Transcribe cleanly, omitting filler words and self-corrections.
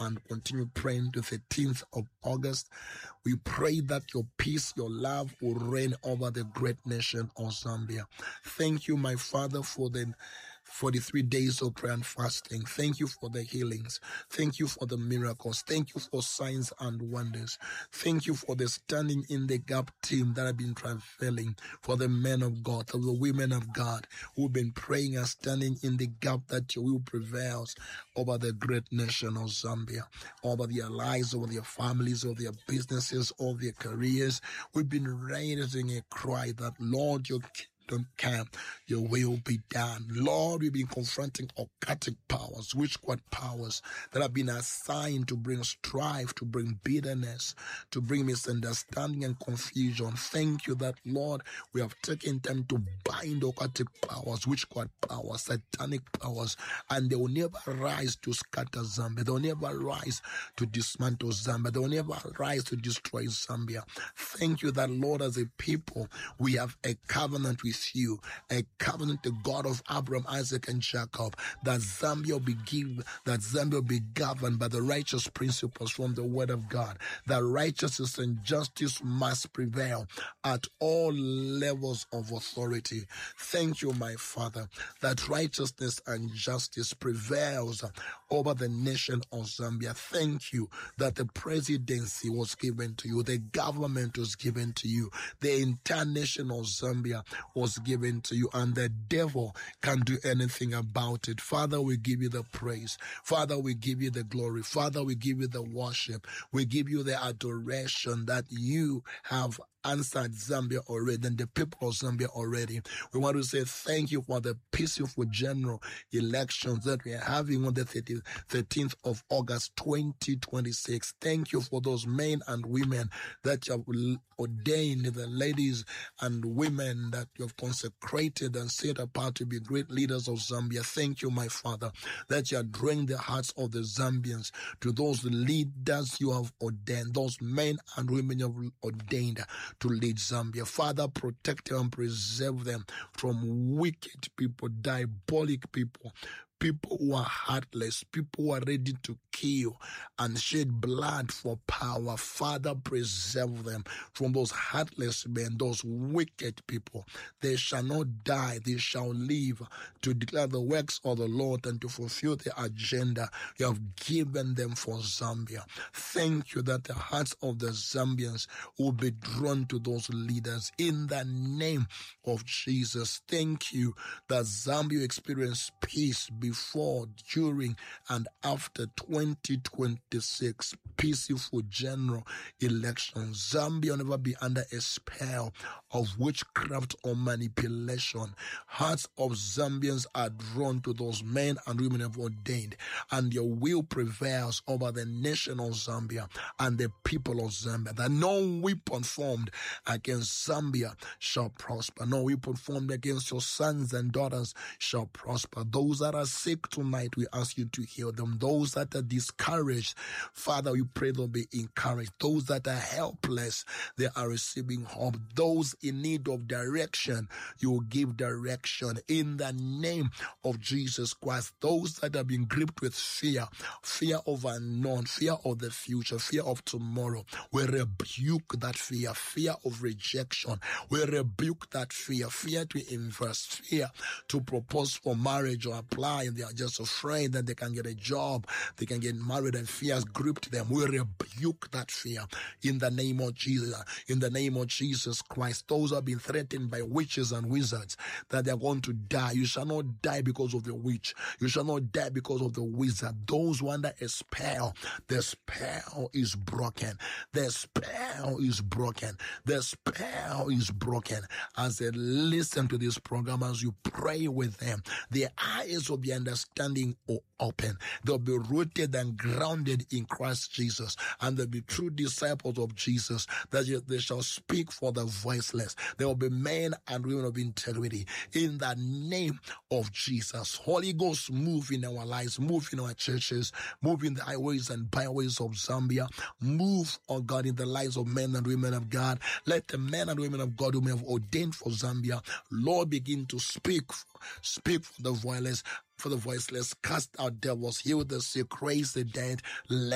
and continue praying to the 13th of August. We pray that your peace, your love will reign over the great nation of Zambia. Thank you, my Father, for the 43 days of prayer and fasting. Thank you for the healings. Thank you for the miracles. Thank you for signs and wonders. Thank you for the standing in the gap team that have been traveling, for the men of God, for the women of God who've been praying and standing in the gap that your will prevails over the great nation of Zambia, over their lives, over their families, over their businesses, over their careers. We've been raising a cry that, Lord, your kingdom come, your will be done. Lord, we've been confronting occultic powers, witchcraft powers that have been assigned to bring strife, to bring bitterness, to bring misunderstanding and confusion. Thank you that, Lord, we have taken time to bind occultic powers, witchcraft powers, satanic powers, and they will never rise to scatter Zambia. They will never rise to dismantle Zambia. They will never rise to destroy Zambia. Thank you that, Lord, as a people, we have a covenant with you, a covenant, the God of Abraham, Isaac, and Jacob, that Zambia will be governed by the righteous principles from the Word of God, that righteousness and justice must prevail at all levels of authority. Thank you, my Father, that righteousness and justice prevails over the nation of Zambia. Thank you that the presidency was given to you, the government was given to you, the entire nation of Zambia was given to you, and the devil can't do anything about it. Father, we give you the praise. Father, we give you the glory. Father, we give you the worship. We give you the adoration that you have answered Zambia already and the people of Zambia already. We want to say thank you for the peaceful general elections that we are having on the 13th of August 2026. Thank you for those men and women that you have ordained, the ladies and women that you have consecrated and set apart to be great leaders of Zambia. Thank you, my Father, that you are drawing the hearts of the Zambians to those leaders you have ordained, those men and women you have ordained to lead Zambia. Father, protect them and preserve them from wicked people, diabolic people, people who are heartless, people who are ready to kill and shed blood for power. Father, preserve them from those heartless men, those wicked people. They shall not die, they shall live to declare the works of the Lord and to fulfill the agenda you have given them for Zambia. Thank you that the hearts of the Zambians will be drawn to those leaders in the name of Jesus. Thank you that Zambia experienced peace before, during, and after 2026 peaceful general elections. Zambia will never be under a spell of witchcraft or manipulation. Hearts of Zambians are drawn to those men and women have ordained, and your will prevails over the nation of Zambia and the people of Zambia, that no weapon formed against Zambia shall prosper. No weapon formed against your sons and daughters shall prosper. Those that are sick tonight, we ask you to heal them. Those that are discouraged, Father, we pray they'll be encouraged. Those that are helpless, they are receiving hope. Those in need of direction, you will give direction in the name of Jesus Christ. Those that have been gripped with fear of unknown, fear of the future, fear of tomorrow, we rebuke that fear of rejection. We rebuke that fear to invest, fear to propose for marriage or apply, and they are just afraid that they can get a job, they can get married, and fear has gripped them. We rebuke that fear in the name of Jesus, in the name of Jesus Christ. Those who have been threatened by witches and wizards that they are going to die, you shall not die because of the witch, you shall not die because of the wizard. Those who are under a spell, the spell is broken. The spell is broken. The spell is broken. As they listen to this program, as you pray with them, the eyes of the understanding will open. They'll be rooted and grounded in Christ Jesus, and they'll be true disciples of Jesus, that they shall speak for the voiceless. There will be men and women of integrity in the name of Jesus. Holy Ghost, move in our lives, move in our churches, move in the highways and byways of Zambia, move, oh God, in the lives of men and women of God. Let the men and women of God whom you have ordained for Zambia, Lord, begin to speak for the voiceless, cast out devils, heal the sick, raise the dead.